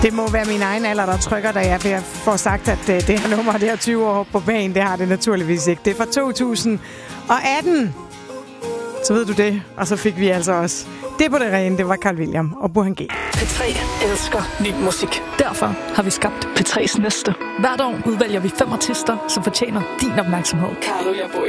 Det må være min egen alder, der trykker, da jeg får sagt, at det her nummer, det er 20 år på banen. Det har det naturligvis ikke. Det er fra 2018. Så ved du det. Og så fik vi altså også det på det rene. Det var Carl William og Burhan G. P3 elsker ny musik. Derfor har vi skabt P3's næste. Hvert år udvælger vi 5 artister, som fortjener din opmærksomhed. Carlo, jeg bor